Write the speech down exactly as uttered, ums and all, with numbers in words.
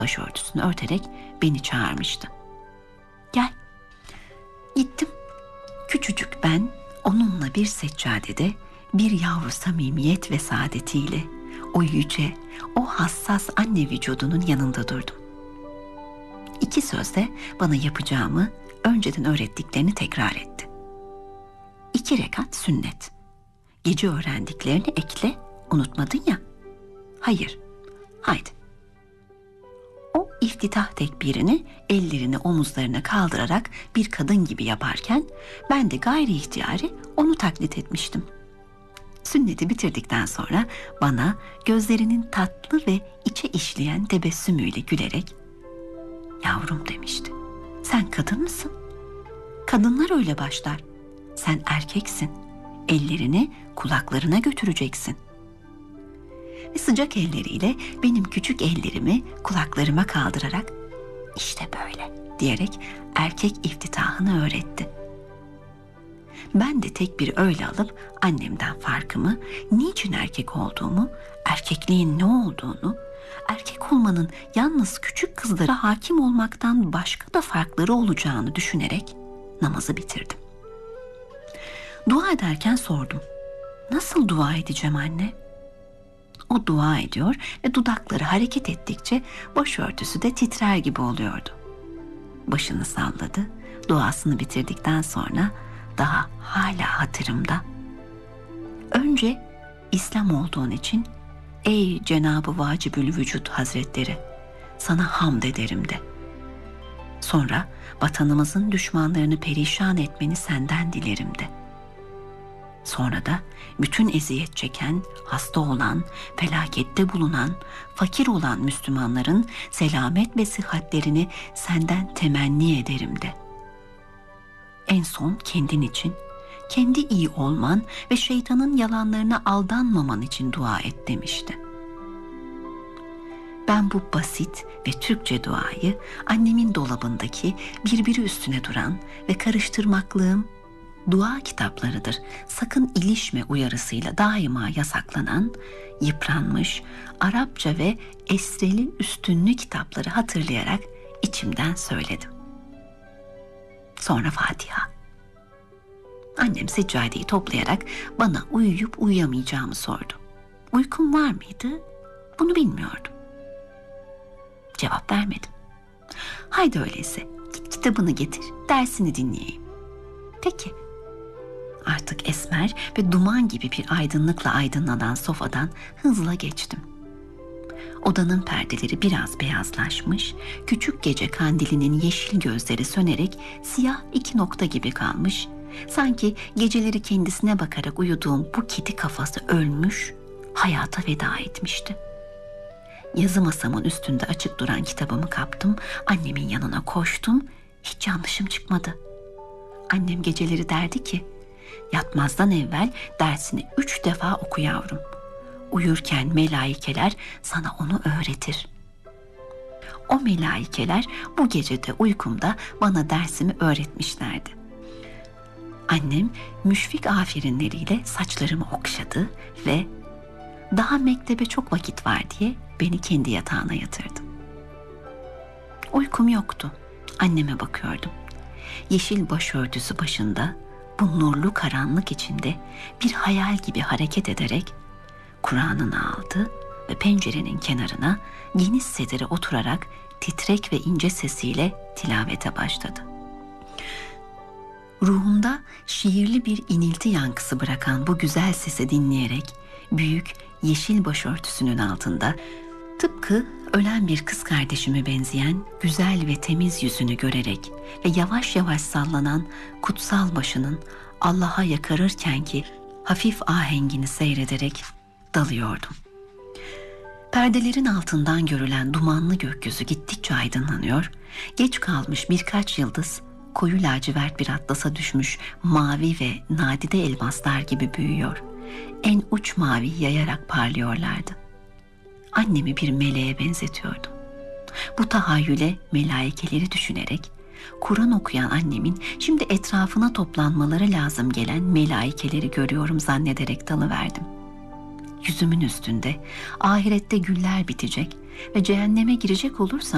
başörtüsünü örterek beni çağırmıştı. Gel. Gittim. Küçücük ben onunla bir seccadede bir yavru samimiyet ve saadetiyle o yüce, o hassas anne vücudunun yanında durdum. İki sözle bana yapacağımı önceden öğrettiklerini tekrar etti. İki rekat sünnet. Gece öğrendiklerini ekle, unutmadın ya. Hayır, haydi. O iftitah tekbirini ellerini omuzlarına kaldırarak bir kadın gibi yaparken ben de gayri ihtiyari onu taklit etmiştim. Sünneti bitirdikten sonra bana gözlerinin tatlı ve içe işleyen tebessümüyle gülerek "Yavrum," demişti, "sen kadın mısın? Kadınlar öyle başlar. Sen erkeksin. Ellerini kulaklarına götüreceksin." Ve sıcak elleriyle benim küçük ellerimi kulaklarıma kaldırarak "İşte böyle," diyerek erkek iftitahını öğretti. Ben de tek bir öyle alıp annemden farkımı, niçin erkek olduğumu, erkekliğin ne olduğunu, erkek olmanın yalnız küçük kızlara hakim olmaktan başka da farkları olacağını düşünerek namazı bitirdim. Dua ederken sordum. "Nasıl dua edeceğim anne?" O dua ediyor ve dudakları hareket ettikçe başörtüsü de titrer gibi oluyordu. Başını salladı. Duasını bitirdikten sonra daha hala hatırımda. Önce İslam olduğun için "Ey Cenab-ı Vacibül Vücut Hazretleri, sana hamd ederim" de. Sonra vatanımızın düşmanlarını perişan etmeni senden dilerim de. Sonra da bütün eziyet çeken, hasta olan, felakette bulunan, fakir olan Müslümanların selamet ve sıhhatlerini senden temenni ederim de. En son kendin için, kendi iyi olman ve şeytanın yalanlarına aldanmaman için dua et demişti. Ben bu basit ve Türkçe duayı annemin dolabındaki birbiri üstüne duran ve karıştırmaklığım dua kitaplarıdır, sakın ilişme uyarısıyla daima yasaklanan, yıpranmış Arapça ve esreli üstünlü kitapları hatırlayarak içimden söyledim. Sonra Fatiha. Annem seccadeyi toplayarak bana uyuyup uyuyamayacağımı sordu. Uykum var mıydı? Bunu bilmiyordum. Cevap vermedim. Haydi öyleyse git kitabını getir, dersini dinleyeyim. Peki. Artık esmer ve duman gibi bir aydınlıkla aydınlanan sofadan hızla geçtim. Odanın perdeleri biraz beyazlaşmış, küçük gece kandilinin yeşil gözleri sönerek siyah iki nokta gibi kalmış, sanki geceleri kendisine bakarak uyuduğum bu kedi kafası ölmüş, hayata veda etmişti. Yazı masamın üstünde açık duran kitabımı kaptım, annemin yanına koştum, hiç yanlışım çıkmadı. Annem geceleri derdi ki, "Yatmazdan evvel dersini üç defa oku yavrum. Uyurken melaikeler sana onu öğretir." O melaikeler bu gecede uykumda bana dersimi öğretmişlerdi. Annem müşfik aferinleriyle saçlarımı okşadı ve daha mektebe çok vakit var diye beni kendi yatağına yatırdı. Uykum yoktu. Anneme bakıyordum. Yeşil başörtüsü başında, bu nurlu karanlık içinde bir hayal gibi hareket ederek Kur'an'ını aldı ve pencerenin kenarına geniş sedire oturarak titrek ve ince sesiyle tilavete başladı. Ruhumda şiirli bir inilti yankısı bırakan bu güzel sesi dinleyerek büyük yeşil başörtüsünün altında tıpkı ölen bir kız kardeşime benzeyen güzel ve temiz yüzünü görerek ve yavaş yavaş sallanan kutsal başının Allah'a yakarırken ki hafif ahengini seyrederek dalıyordum. Perdelerin altından görülen dumanlı gökyüzü gittikçe aydınlanıyor, geç kalmış birkaç yıldız koyu lacivert bir atlasa düşmüş mavi ve nadide elmaslar gibi büyüyor, en uç mavi yayarak parlıyorlardı. Annemi bir meleğe benzetiyordum. Bu tahayyüle melaikeleri düşünerek Kur'an okuyan annemin şimdi etrafına toplanmaları lazım gelen melaikeleri görüyorum zannederek dalıverdim. Yüzümün üstünde ahirette güller bitecek ve cehenneme girecek olursam